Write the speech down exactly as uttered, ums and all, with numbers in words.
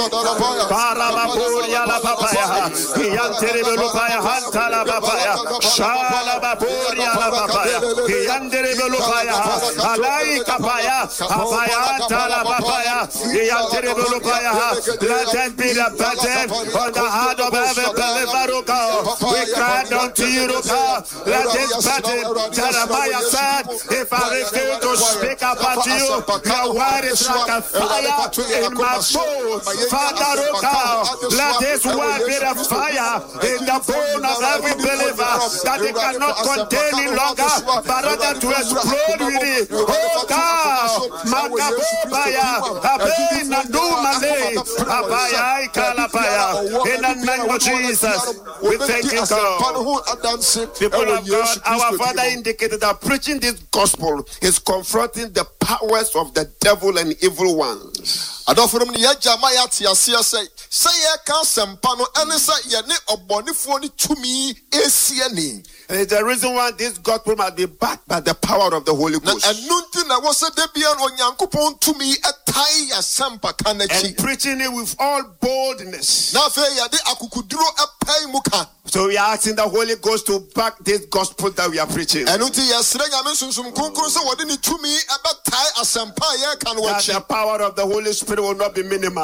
Parabapuria la papaya, Yanterebelupaya Hantala papaya, Shalabapuria la papaya, Yanterebelupaya, Alai Kapaya, Apaya Hantala papaya, Yanterebelupaya. Let them be the burden on the heart of every believer. We cry unto you, let this burden. Jeremiah said, if I refuse to speak about you, your word is like a fire in my bones. Father, oh God, let this word be the fire in the bone of every believer, that they cannot contain it longer, but rather to explode with it. Oh God, Makabaya, Abe Nadumale, Abaya, Kalapaya, in the name of Jesus, we thank you, God. People of God, our Father indicated that preaching this gospel is confronting the powers of the devil and evil ones. And it's the reason why this gospel must be backed by the power of the Holy Ghost. And preaching it with all boldness. So we are asking the Holy Ghost to back this gospel that we are preaching. That the power of the Holy Spirit will not be minimized.